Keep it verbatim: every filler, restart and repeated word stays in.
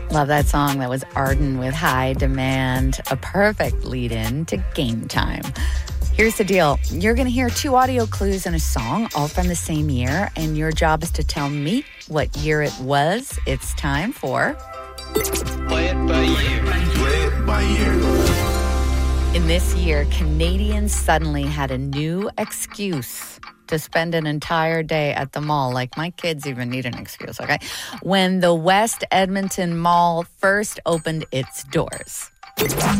Love that song. That was Arden with High Demand, a perfect lead-in to Game Time. Here's the deal. You're going to hear two audio clues in a song, all from the same year, and your job is to tell me what year it was. It's time for... Play it by ear. Play it by ear. In this year, Canadians suddenly had a new excuse to spend an entire day at the mall. Like, my kids even need an excuse, okay? When the West Edmonton Mall first opened its doors.